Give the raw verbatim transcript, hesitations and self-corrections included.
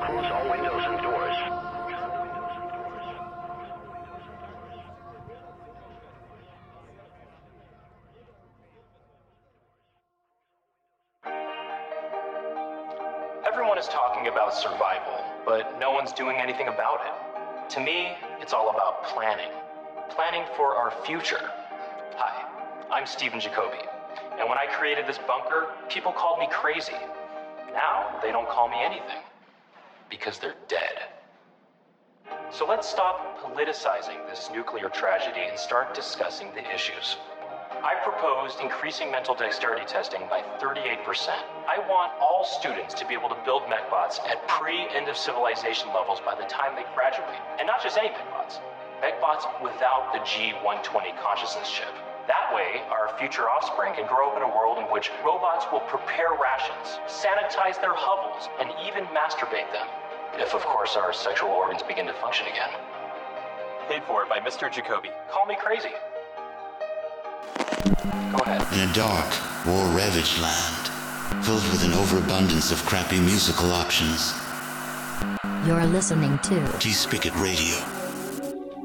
Close all windows and doors. Everyone is talking about survival, but no one's doing anything about it. To me, it's all about planning. Planning for our future. Hi, I'm Stephen Jacoby, and when I created this bunker, people called me crazy. Now, they don't call me anything, because they're dead. So let's stop politicizing this nuclear tragedy and start discussing the issues. I proposed increasing mental dexterity testing by thirty-eight percent. I want all students to be able to build mechbots at pre-end of civilization levels by the time they graduate. And not just any mechbots. Mechbots without the G one twenty consciousness chip. That way, our future offspring can grow up in a world in which robots will prepare rations, sanitize their hovels, and even masturbate them. If, of course, our sexual organs begin to function again. Paid for by Mister Jacoby. Call me crazy. Go ahead. In a dark, war-ravaged land, filled with an overabundance of crappy musical options. You're listening to T-Spigot Radio.